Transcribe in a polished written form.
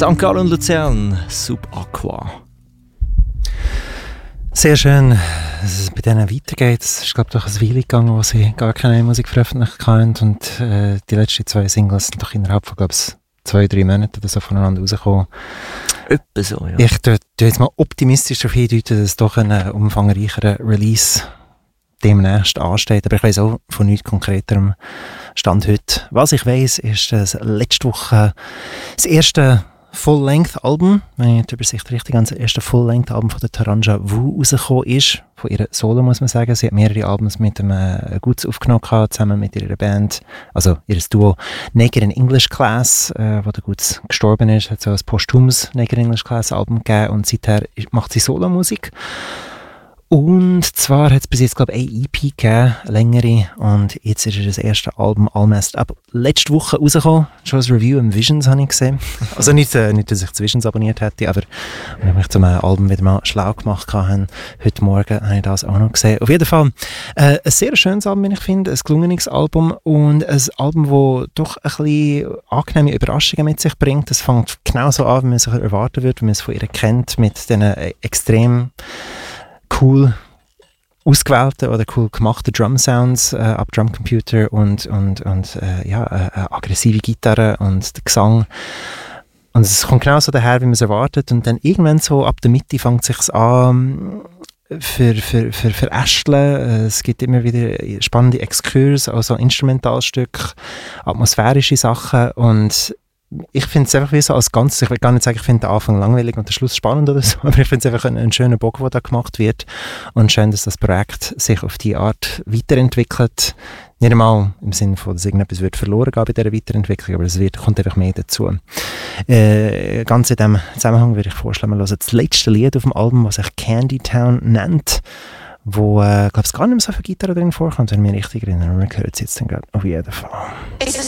St. Gallen und Luzern, Sub-Aqua. Sehr schön, dass es bei denen weitergeht. Es ist, glaube ich, doch ein Weile gegangen, wo sie gar keine Musik veröffentlicht haben. Und die letzten 2 Singles sind doch innerhalb von, glaube ich, 2-3 Monaten oder so voneinander rausgekommen. Etwa so, ja. Ich tue jetzt mal optimistisch darauf hindeuten, dass doch ein umfangreicherer Release demnächst ansteht. Aber ich weiss auch von nichts Konkreterem Stand heute. Was ich weiss, ist, dass letzte Woche das erste Full-Length-Album, wenn ich die Übersicht richtig habe, das erste Full-Length-Album von der Taranja Wu rausgekommen ist. Von ihrer Solo, muss man sagen. Sie hat mehrere Albums mit dem Guts aufgenommen, zusammen mit ihrer Band, also ihr Duo Naked in English Class, wo der Guts gestorben ist, hat so ein posthumes Naked in English Class Album gegeben und seither macht sie Solo-Musik. Und zwar hat es bis jetzt, glaube ich, eine EP gegeben, eine längere, und jetzt ist das erste Album All Messed Up letzte Woche rausgekommen. Schon ein Review im Visions habe ich gesehen. Also nicht, dass ich das Visions abonniert hätte, aber wenn ich mich zum Album wieder mal schlau gemacht habe, heute Morgen habe ich das auch noch gesehen. Auf jeden Fall ein sehr schönes Album, wie ich finde, ein gelungenes Album und ein Album, das doch ein bisschen angenehme Überraschungen mit sich bringt. Es fängt genauso an, wie man es erwarten würde, wie man es von ihr kennt, mit diesen extrem cool ausgewählten oder cool gemachten Drum-Sounds ab Drumcomputer und aggressive Gitarre und der Gesang. Und es kommt genau so daher, wie man es erwartet. Und dann irgendwann so ab der Mitte fängt es sich an für Ästeln. Es gibt immer wieder spannende Exkurse, also Instrumentalstücke, atmosphärische Sachen, und ich finde es einfach wie so als Ganzes, ich will gar nicht sagen, ich finde den Anfang langweilig und den Schluss spannend oder so, aber ich finde es einfach ein schöner Bock, der da gemacht wird, und schön, dass das Projekt sich auf die Art weiterentwickelt. Nicht einmal im Sinne von, dass irgendetwas wird verloren gehen bei dieser Weiterentwicklung, aber es kommt einfach mehr dazu. Ganz in diesem Zusammenhang würde ich vorschlagen, wir hören das letzte Lied auf dem Album, das sich Candy Town nennt, wo, glaube ich, gar nicht mehr so viel Gitarre drin vorkommt, wenn ich mich richtig erinnere. Man hört es jetzt dann gerade auf jeden Fall.